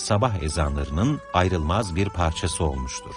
sabah ezanlarının ayrılmaz bir parçası olmuştur.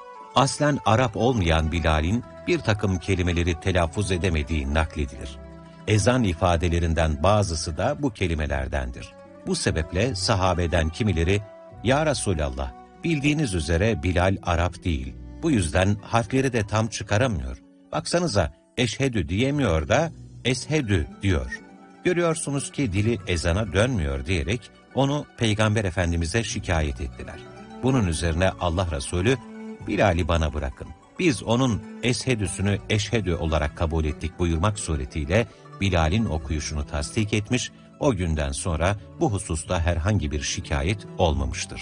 Aslen Arap olmayan Bilal'in bir takım kelimeleri telaffuz edemediği nakledilir. Ezan ifadelerinden bazısı da bu kelimelerdendir. Bu sebeple sahabeden kimileri, "Ya Resulallah, bildiğiniz üzere Bilal Arap değil. Bu yüzden harfleri de tam çıkaramıyor. Baksanıza, eşhedü diyemiyor da eshedü diyor. Görüyorsunuz ki dili ezana dönmüyor" diyerek onu Peygamber Efendimiz'e şikayet ettiler. Bunun üzerine Allah Resulü, "Bilal'i bana bırakın. Biz onun eshedüsünü eşhedü olarak kabul ettik" buyurmak suretiyle Bilal'in okuyuşunu tasdik etmiş, o günden sonra bu hususta herhangi bir şikayet olmamıştır.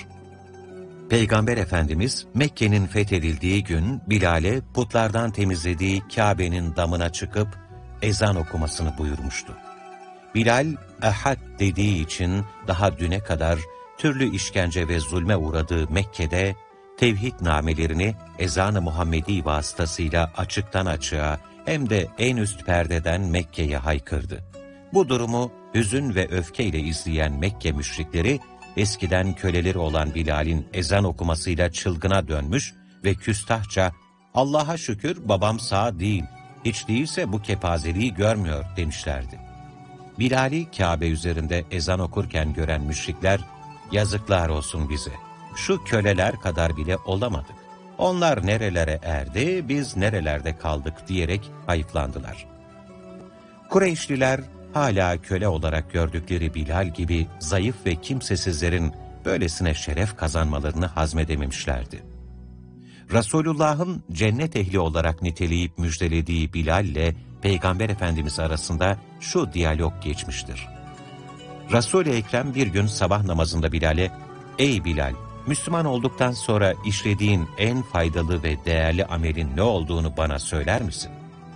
Peygamber Efendimiz Mekke'nin fethedildiği gün Bilal'e putlardan temizlediği Kabe'nin damına çıkıp ezan okumasını buyurmuştu. Bilal, Ehad dediği için daha düne kadar türlü işkence ve zulme uğradığı Mekke'de tevhid namelerini ezan-ı Muhammedi vasıtasıyla açıktan açığa hem de en üst perdeden Mekke'ye haykırdı. Bu durumu hüzün ve öfkeyle izleyen Mekke müşrikleri, eskiden köleleri olan Bilal'in ezan okumasıyla çılgına dönmüş ve küstahça, "Allah'a şükür babam sağ değil, hiç değilse bu kepazeliği görmüyor" demişlerdi. Bilal'i Kabe üzerinde ezan okurken gören müşrikler, "Yazıklar olsun bize, şu köleler kadar bile olamadık. Onlar nerelere erdi, biz nerelerde kaldık" diyerek hayıflandılar. Kureyşliler, hala köle olarak gördükleri Bilal gibi zayıf ve kimsesizlerin böylesine şeref kazanmalarını hazmedememişlerdi. Resulullah'ın cennet ehli olarak niteleyip müjdelediği Bilal ile Peygamber Efendimiz arasında şu diyalog geçmiştir. Resul-i Ekrem bir gün sabah namazında Bilal'e, "Ey Bilal, Müslüman olduktan sonra işlediğin en faydalı ve değerli amelin ne olduğunu bana söyler misin?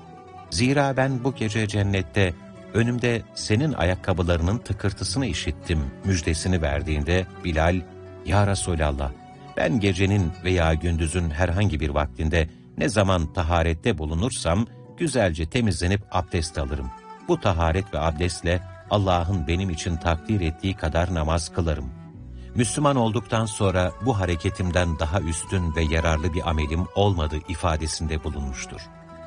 Zira ben bu gece cennette önümde senin ayakkabılarının tıkırtısını işittim" müjdesini verdiğinde Bilal, "Ya Resulallah, ben gecenin veya gündüzün herhangi bir vaktinde ne zaman taharette bulunursam güzelce temizlenip abdest alırım. Bu taharet ve abdestle Allah'ın benim için takdir ettiği kadar namaz kılarım. Müslüman olduktan sonra bu hareketimden daha üstün ve yararlı bir amelim olmadı" ifadesinde bulunmuştur.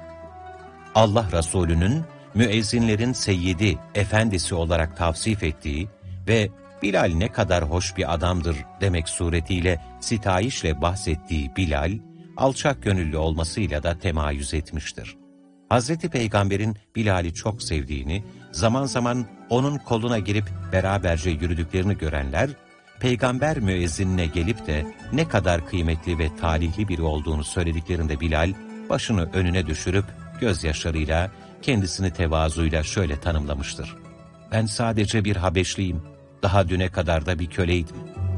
Allah Resulü'nün müezzinlerin seyyidi, efendisi olarak tavsif ettiği ve "Bilal ne kadar hoş bir adamdır" demek suretiyle sitayişle bahsettiği Bilal, alçak gönüllü olmasıyla da temayüz etmiştir. Hazreti Peygamber'in Bilal'i çok sevdiğini, zaman zaman onun koluna girip beraberce yürüdüklerini görenler, Peygamber müezzinine gelip de ne kadar kıymetli ve talihli biri olduğunu söylediklerinde Bilal, başını önüne düşürüp gözyaşlarıyla, kendisini tevazuyla şöyle tanımlamıştır: "Ben sadece bir Habeşliyim, daha düne kadar da bir köleydim."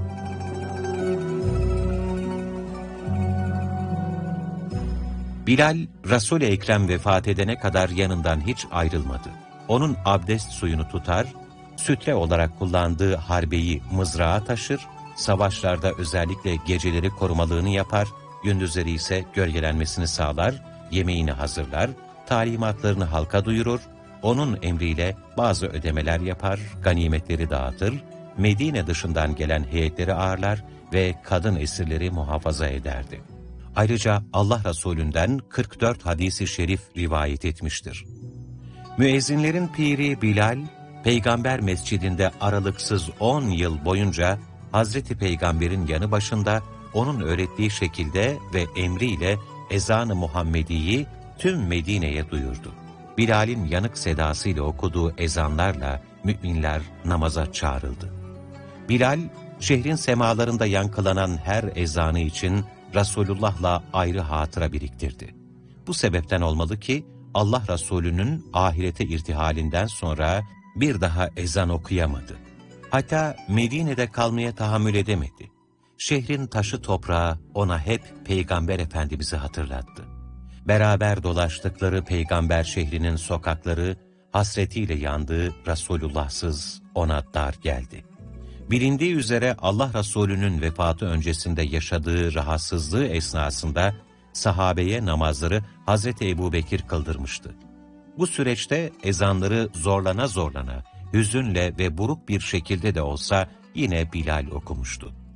Bilal, Resul-i Ekrem vefat edene kadar yanından hiç ayrılmadı. Onun abdest suyunu tutar, sütre olarak kullandığı harbeyi mızrağa taşır, savaşlarda özellikle geceleri korumalığını yapar, gündüzleri ise gölgelenmesini sağlar, yemeğini hazırlar, talimatlarını halka duyurur, onun emriyle bazı ödemeler yapar, ganimetleri dağıtır, Medine dışından gelen heyetleri ağırlar ve kadın esirleri muhafaza ederdi. Ayrıca Allah Resulü'nden 44 hadis-i şerif rivayet etmiştir. Müezzinlerin piri Bilal, Peygamber mescidinde aralıksız 10 yıl boyunca Hazreti Peygamber'in yanı başında onun öğrettiği şekilde ve emriyle ezan-ı Muhammedi'yi tüm Medine'ye duyurdu. Bilal'in yanık sedasıyla okuduğu ezanlarla müminler namaza çağrıldı. Bilal, şehrin semalarında yankılanan her ezanı için Resulullah'la ayrı hatıra biriktirdi. Bu sebepten olmalı ki Allah Resulü'nün ahirete irtihalinden sonra bir daha ezan okuyamadı. Hatta Medine'de kalmaya tahammül edemedi. Şehrin taşı toprağı ona hep Peygamber Efendimiz'i hatırlattı. Beraber dolaştıkları Peygamber şehrinin sokakları hasretiyle yandığı Resulullah'sız ona dar geldi. Bilindiği üzere Allah Resulü'nün vefatı öncesinde yaşadığı rahatsızlığı esnasında sahabeye namazları Hazreti Ebubekir kıldırmıştı. Bu süreçte ezanları zorlana zorlana, hüzünle ve buruk bir şekilde de olsa yine Bilal okumuştu.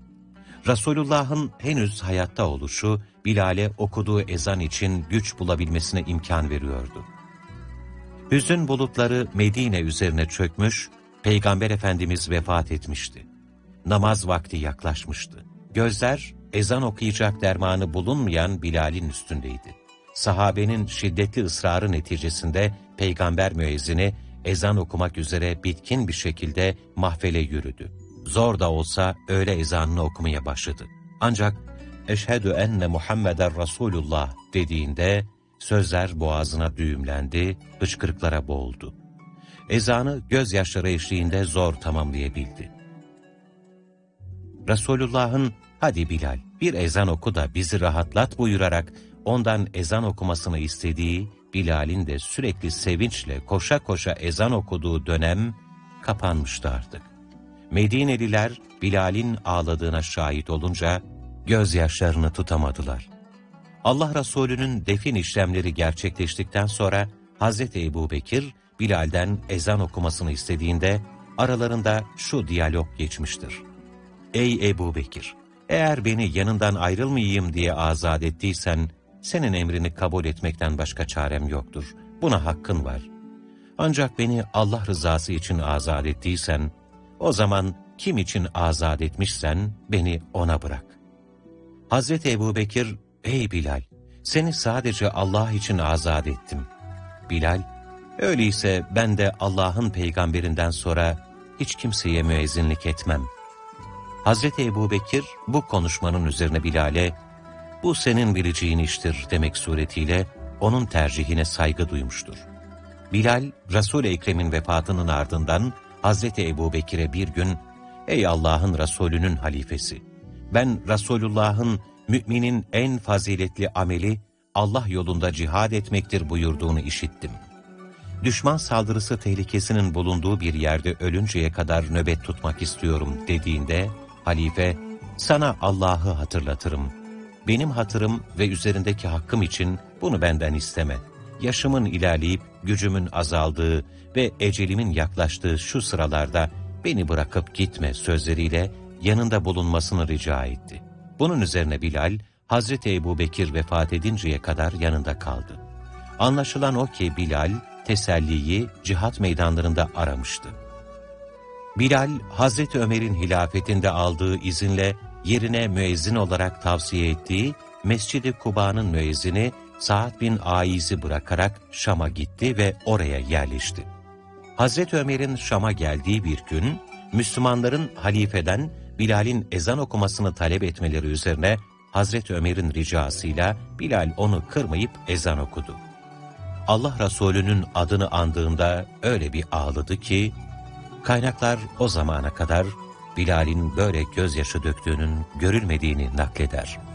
Resulullah'ın henüz hayatta oluşu, Bilal'e okuduğu ezan için güç bulabilmesine imkan veriyordu. Hüzün bulutları Medine üzerine çökmüş, Peygamber Efendimiz vefat etmişti. Namaz vakti yaklaşmıştı. Gözler, ezan okuyacak dermanı bulunmayan Bilal'in üstündeydi. Sahabenin şiddetli ısrarı neticesinde Peygamber müezzini ezan okumak üzere bitkin bir şekilde mahfele yürüdü. Zor da olsa öğle ezanını okumaya başladı. Ancak "Eşhedü enne Muhammeden Resulullah" dediğinde sözler boğazına düğümlendi, hıçkırıklara boğuldu. Ezanı gözyaşları eşliğinde zor tamamlayabildi. Resulullah'ın "Hadi Bilal, bir ezan oku da bizi rahatlat" buyurarak ondan ezan okumasını istediği, Bilal'in de sürekli sevinçle koşa koşa ezan okuduğu dönem kapanmıştı artık. Medineliler Bilal'in ağladığına şahit olunca gözyaşlarını tutamadılar. Allah Resulü'nün defin işlemleri gerçekleştikten sonra Hazreti Ebubekir Bilal'den ezan okumasını istediğinde aralarında şu diyalog geçmiştir. "Ey Ebubekir, eğer beni yanından ayrılmayayım diye azat ettiysen, senin emrini kabul etmekten başka çarem yoktur. Buna hakkın var. Ancak beni Allah rızası için azat ettiysen, o zaman kim için azat etmişsen beni ona bırak." Hazreti Ebubekir, "Ey Bilal, seni sadece Allah için azat ettim." Bilal, "Öyleyse ben de Allah'ın peygamberinden sonra hiç kimseye müezzinlik etmem." Hazreti Ebubekir bu konuşmanın üzerine Bilal'e, "Bu senin bileceğin iştir" demek suretiyle onun tercihine saygı duymuştur. Bilal, Resul-i Ekrem'in vefatının ardından Hazreti Ebubekir'e bir gün, "Ey Allah'ın Resulü'nün halifesi, ben Resulullah'ın müminin en faziletli ameli Allah yolunda cihad etmektir buyurduğunu işittim. Düşman saldırısı tehlikesinin bulunduğu bir yerde ölünceye kadar nöbet tutmak istiyorum" dediğinde halife, "Sana Allah'ı hatırlatırım. Benim hatırım ve üzerindeki hakkım için bunu benden isteme. Yaşımın ilerleyip gücümün azaldığı ve ecelimin yaklaştığı şu sıralarda beni bırakıp gitme" sözleriyle yanında bulunmasını rica etti. Bunun üzerine Bilal, Hazreti Ebubekir vefat edinceye kadar yanında kaldı. Anlaşılan o ki Bilal, teselliyi cihat meydanlarında aramıştı. Bilal, Hazreti Ömer'in hilafetinde aldığı izinle yerine müezzin olarak tavsiye ettiği Mescid-i Kuba'nın müezzini Sa'd bin Aiz'i bırakarak Şam'a gitti ve oraya yerleşti. Hazreti Ömer'in Şam'a geldiği bir gün, Müslümanların halifeden Bilal'in ezan okumasını talep etmeleri üzerine Hazreti Ömer'in ricasıyla Bilal onu kırmayıp ezan okudu. Allah Resulü'nün adını andığında öyle bir ağladı ki, kaynaklar o zamana kadar Bilal'in böyle gözyaşı döktüğünün görülmediğini nakleder.